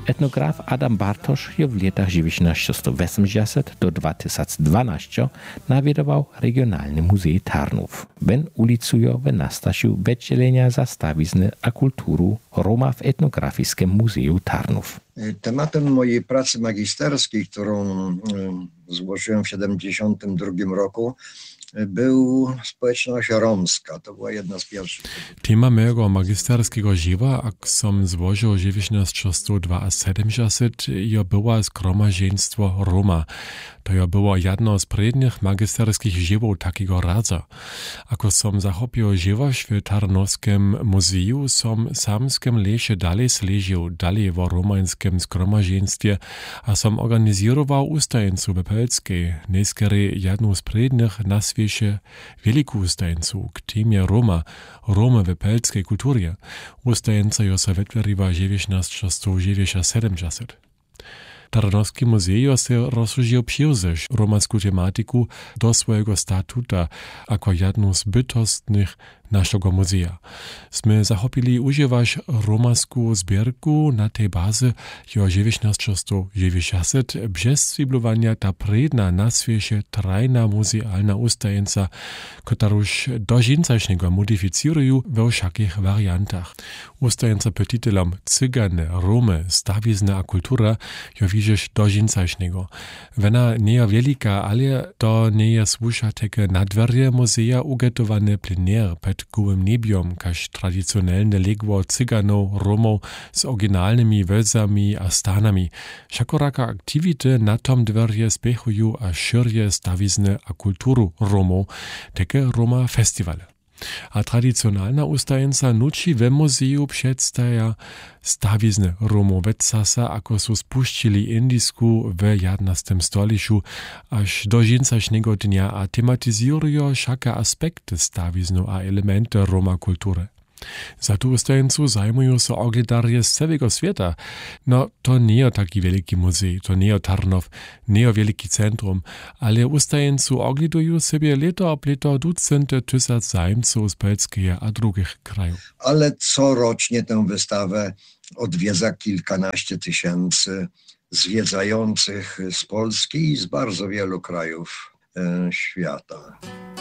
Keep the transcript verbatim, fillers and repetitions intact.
Etnograf Adam Bartosz je w latach dziewięćdziesiątych osiemdziesiątych do dwa tysiące dwunastego nawiedował Regionalny Muzej Tarnów. Ben ulicuje w Nastasiu wydzielenia za stawizny a kulturu Roma w Etnografiskim Muzeum Tarnów. Tematem mojej pracy magisterskiej, którą złożyłem w siedemdziesiątym drugim roku, był społeczność romska. To była jedna z pierwszych. Tema mojego magisterskiego żywa, jak som złożył w dziewięćdziesiątym dwudziestym jo była zgromadzeństwo Roma. To jo było jedno z przednich magisterskich żywów takiego radza. Ako som zachopił żywość w Tarnowskim Muzeum, som samskim lesie dalej sležił, dalej w romańskim zgromadzeństwie, a som organizował ustajeńcu w Pelskiej, nejskiery jedną z przednich na świecie wielką ustajeńcu k temie Roma, Romy w pelskiej kulturze. Ustajeńca jo se wytworiła w dziewięćdziesiątym dziewięćdziesiątym. Tarnowski Muzeum se rozszerzył przyjrzeć romanską tematyku do swojego statuta jako jedną z bytostnych naszego muzea. Sme zachopili używać romanską zbierku na tej bazy jo dziewięćdziesiątym dziewięćdziesiątym bez swiblowania ta predna na świecie trajna muzealna ustajeńca, któraż do dzińcaśnego modyfikują we wszakich wariantach. Ustajeńca pod tytułem Cygane, Romy, stawizna a kultura jo widzisz do dzińcaśnego. Wena nie jest wielka, ale to nie jest słusza takie nadwerje muzea ugotowany plener pod gołym niebiom, każ tradycjonalne legło Cyganów, Romów z oryginalnymi wezami a stanami. Wszakoraka aktywity na tom dwerje spiechują a szyrje stawizny a kulturu Romów, takie Roma festiwale. A tradycjonalna ustajeńca nuci we muzeju przedstawia stawizny Romowecasa, ako su spuścili indisku w jedenastym stoliczu, aż do dzińcaśnego dnia a tematyzują wszaka aspekty stawiznu a elementy Roma kultury. Za tu ustajeńcu zajmują się oglądarje z całego świata. No, to nie jest taki wielki muzej, to nie jest Tarnów, nie jest wielki centrum, ale ustajeńcu oglądają sobie leto ob leto ducenty tysiąc zajmców z Pelskiego a drugich krajów. Ale corocznie tę wystawę odwiedza kilkanaście tysięcy zwiedzających z Polski i z bardzo wielu krajów e, świata.